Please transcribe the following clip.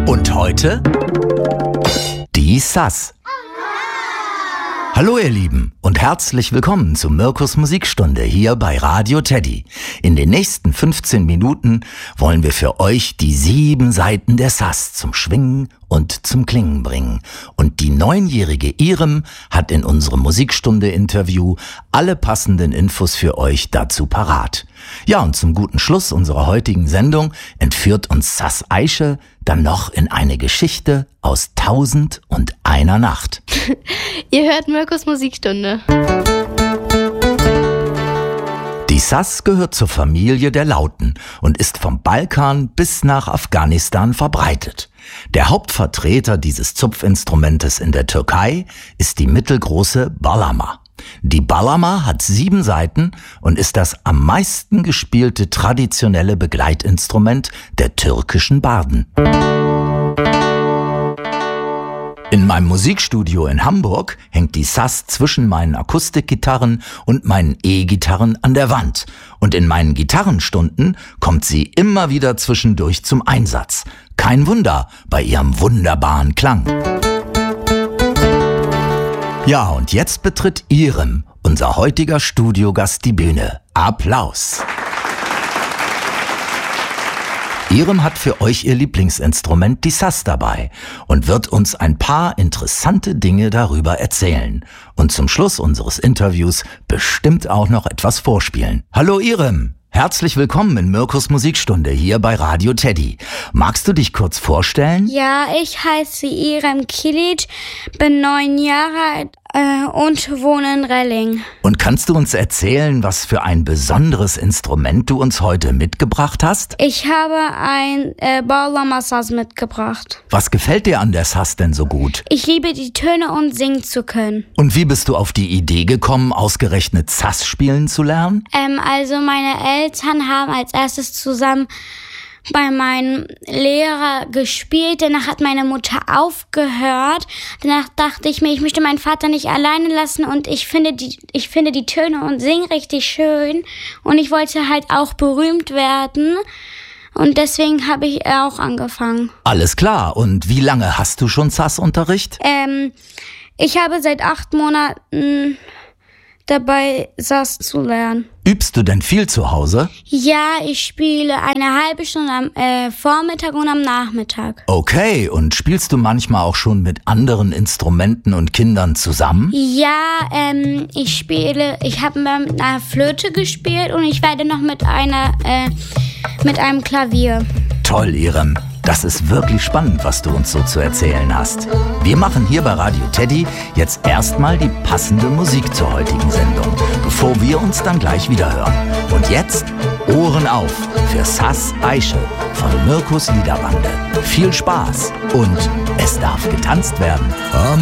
Und heute die Sass. Hallo ihr Lieben und herzlich willkommen zu Mirkus Musikstunde hier bei Radio Teddy. In den nächsten 15 Minuten wollen wir für euch die 7 Saiten der Sass zum Schwingen und zum Klingen bringen. Und die 9-jährige Irem hat in unserem Musikstunde-Interview alle passenden Infos für euch dazu parat. Ja, und zum guten Schluss unserer heutigen Sendung entführt uns Sass Aische dann noch in eine Geschichte aus 1001 Nacht. Ihr hört Mirkus Musikstunde. Die Sass gehört zur Familie der Lauten und ist vom Balkan bis nach Afghanistan verbreitet. Der Hauptvertreter dieses Zupfinstrumentes in der Türkei ist die mittelgroße Bağlama. Die Bağlama hat 7 Saiten und ist das am meisten gespielte traditionelle Begleitinstrument der türkischen Barden. In meinem Musikstudio in Hamburg hängt die Sass zwischen meinen Akustikgitarren und meinen E-Gitarren an der Wand. Und in meinen Gitarrenstunden kommt sie immer wieder zwischendurch zum Einsatz. Kein Wunder bei ihrem wunderbaren Klang. Ja, und jetzt betritt Irem, unser heutiger Studiogast, die Bühne. Applaus! Irem hat für euch ihr Lieblingsinstrument, die Sass, dabei und wird uns ein paar interessante Dinge darüber erzählen. Und zum Schluss unseres Interviews bestimmt auch noch etwas vorspielen. Hallo Irem! Herzlich willkommen in Mirkus Musikstunde hier bei Radio Teddy. Magst du dich kurz vorstellen? Ja, ich heiße Irem Kilic, bin 9 Jahre alt und wohne in Relling. Und kannst du uns erzählen, was für ein besonderes Instrument du uns heute mitgebracht hast? Ich habe ein Bağlama Sass mitgebracht. Was gefällt dir an der Sass denn so gut? Ich liebe die Töne und singen zu können. Und wie bist du auf die Idee gekommen, ausgerechnet Sass spielen zu lernen? Also meine Eltern haben als erstes zusammen bei meinem Lehrer gespielt. Danach hat meine Mutter aufgehört. Danach dachte ich mir, ich möchte meinen Vater nicht alleine lassen und ich finde die Töne und singen richtig schön. Und ich wollte halt auch berühmt werden. Und deswegen habe ich auch angefangen. Alles klar. Und wie lange hast du schon Sass-Unterricht? Ich habe seit 8 Monaten dabei, Sass zu lernen. Übst du denn viel zu Hause? Ja, ich spiele eine halbe Stunde am Vormittag und am Nachmittag. Okay, und spielst du manchmal auch schon mit anderen Instrumenten und Kindern zusammen? Ja, ich habe mit einer Flöte gespielt und ich werde noch mit einem Klavier. Toll, Irem. Das ist wirklich spannend, was du uns so zu erzählen hast. Wir machen hier bei Radio Teddy jetzt erstmal die passende Musik zur heutigen Sendung, bevor wir uns dann gleich wieder hören. Und jetzt Ohren auf für Sass Aische von Mirkus Liederbande. Viel Spaß und es darf getanzt werden.